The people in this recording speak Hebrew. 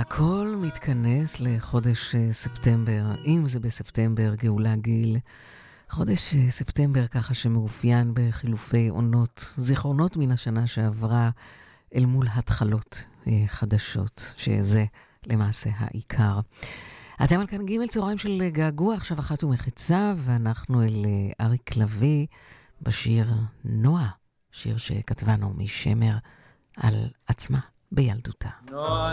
הכל מתכנס לחודש ספטמבר, אם זה בספטמבר, גאולה גיל. חודש ספטמבר ככה שמאופיין בחילופי עונות, זיכרונות מן השנה שעברה אל מול התחלות חדשות, שזה למעשה העיקר. אתם על כאן ג' צהריים של געגוע, עכשיו 1:30, ואנחנו אל אריק לביא בשיר נועה, שיר שכתבה נעמי שמר על עצמה בילדותה. נועה,